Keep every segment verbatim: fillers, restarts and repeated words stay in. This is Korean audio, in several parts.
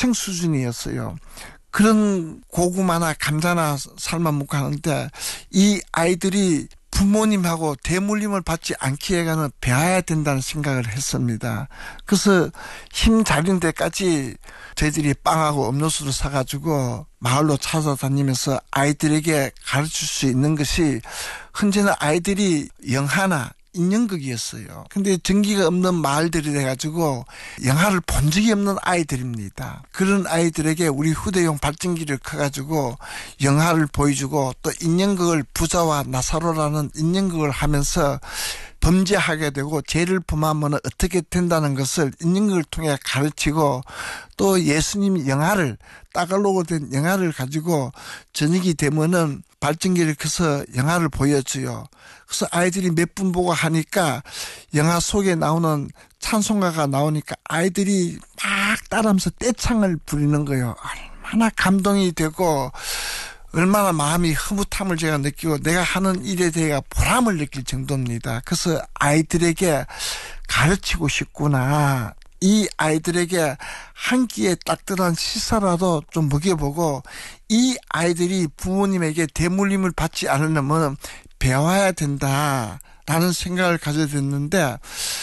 학생 수준이었어요. 그런 고구마나 감자나 삶아 먹고 하는데 이 아이들이 부모님하고 대물림을 받지 않기 위해서는 배워야 된다는 생각을 했습니다. 그래서 힘 잘린 데까지 저희들이 빵하고 음료수를 사가지고 마을로 찾아다니면서 아이들에게 가르칠 수 있는 것이 현재는 아이들이 영화나 인형극이었어요. 근데 전기가 없는 마을들이 돼가지고 영화를 본 적이 없는 아이들입니다. 그런 아이들에게 우리 휴대용 발전기를 커가지고 영화를 보여주고 또 인형극을 부자와 나사로라는 인형극을 하면서 범죄하게 되고 죄를 범하면 어떻게 된다는 것을 인형극을 통해 가르치고 또 예수님이 영화를 따갈로그 된 영화를 가지고 저녁이 되면은 발전기를 켜서 영화를 보여줘요. 그래서 아이들이 몇 분 보고 하니까 영화 속에 나오는 찬송가가 나오니까 아이들이 막 따라하면서 떼창을 부리는 거예요. 얼마나 감동이 되고 얼마나 마음이 흐뭇함을 제가 느끼고 내가 하는 일에 대해 보람을 느낄 정도입니다. 그래서 아이들에게 가르치고 싶구나. 이 아이들에게 한 끼에 따뜻한 식사라도 좀 먹여보고 이 아이들이 부모님에게 대물림을 받지 않으려면 배워야 된다라는 생각을 가져야 됐는데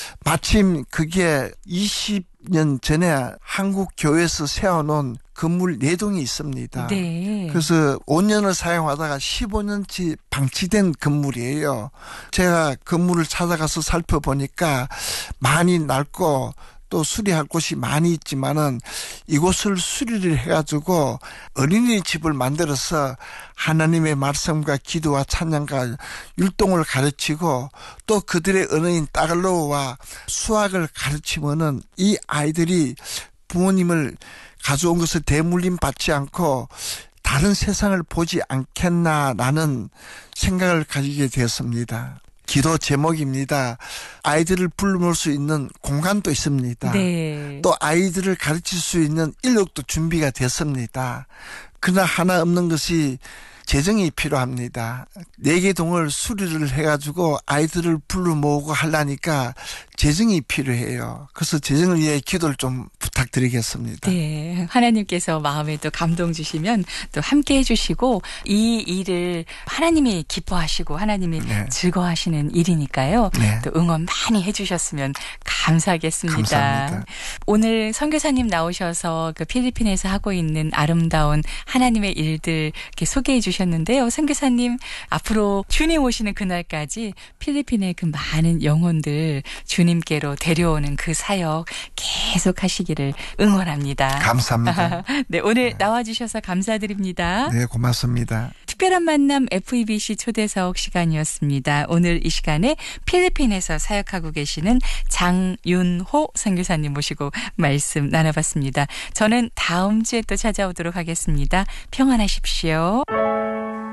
마침 그게 이십 년 전에 한국 교회에서 세워놓은 건물 네 동이 있습니다. 네. 그래서 오 년을 사용하다가 십오 년치 방치된 건물이에요. 제가 건물을 찾아가서 살펴보니까 많이 낡고 또 수리할 곳이 많이 있지만은 이곳을 수리를 해가지고 어린이집을 만들어서 하나님의 말씀과 기도와 찬양과 율동을 가르치고 또 그들의 언어인 따갈로우와 수학을 가르치면은 이 아이들이 부모님을 가져온 것을 대물림 받지 않고 다른 세상을 보지 않겠나라는 생각을 가지게 되었습니다. 기도 제목입니다. 아이들을 불러놓을 수 있는 공간도 있습니다. 네. 또 아이들을 가르칠 수 있는 인력도 준비가 됐습니다. 그러나 하나 없는 것이 재정이 필요합니다. 네 개 동을 수리를 해가지고 아이들을 불러 모으고 하려니까 재정이 필요해요. 그래서 재정을 위해 기도를 좀 부탁드리겠습니다. 네, 하나님께서 마음에 또 감동 주시면 또 함께 해주시고 이 일을 하나님이 기뻐하시고 하나님이 네. 즐거워하시는 일이니까요. 네. 또 응원 많이 해주셨으면 감사하겠습니다. 감사합니다. 오늘 선교사님 나오셔서 그 필리핀에서 하고 있는 아름다운 하나님의 일들 이렇게 소개해 주셨는데요. 선교사님 앞으로 주님 오시는 그날까지 필리핀의 그 많은 영혼들 주님께로 데려오는 그 사역 계속 하시기를 응원합니다. 감사합니다. 네, 오늘 나와주셔서 감사드립니다. 네, 고맙습니다. 특별한 만남 에프이비씨 초대석 시간이었습니다. 오늘 이 시간에 필리핀에서 사역하고 계시는 장윤호 선교사님 모시고 말씀 나눠봤습니다. 저는 다음 주에 또 찾아오도록 하겠습니다. 평안하십시오.